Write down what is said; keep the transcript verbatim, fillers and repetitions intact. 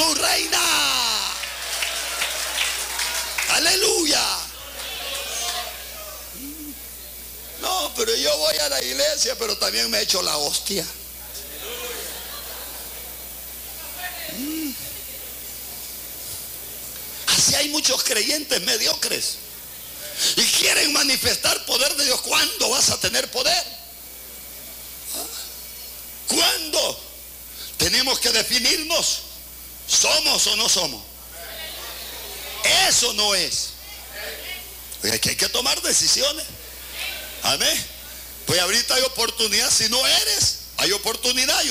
su reina. Aleluya. No, pero yo voy a la iglesia, pero también me echo la hostia. Mm. Así hay muchos creyentes mediocres y quieren manifestar poder de Dios. ¿Cuándo vas a tener poder? ¿Cuándo? Tenemos que definirnos. ¿Somos o no somos? Eso no es. Hay que, hay que tomar decisiones. Amén. Pues ahorita hay oportunidad. Si no eres, hay oportunidad.